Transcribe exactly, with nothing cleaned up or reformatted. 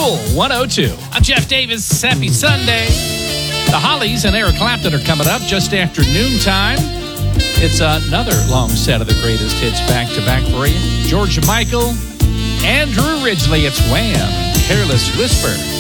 Cool one oh two. I'm Jeff Davis. Happy Sunday. The Hollies and Eric Clapton are coming up just after noontime. It's another long set of the greatest hits back-to-back for you. George Michael, Andrew Ridgely. It's Wham! Careless Whisper.